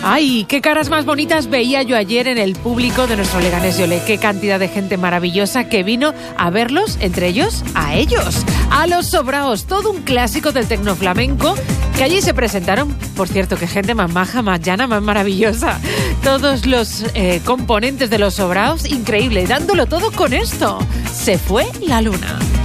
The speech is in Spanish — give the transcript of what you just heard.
Ay, qué caras más bonitas veía yo ayer en el público de nuestro Leganés Yole. Qué cantidad de gente maravillosa que vino a verlos, entre ellos, a ellos. A los Sobraos, todo un clásico del tecnoflamenco, que allí se presentaron. Por cierto, qué gente más maja, más llana, más maravillosa. Todos los componentes de los Sobraos, increíble, dándolo todo con esto. Se fue la luna.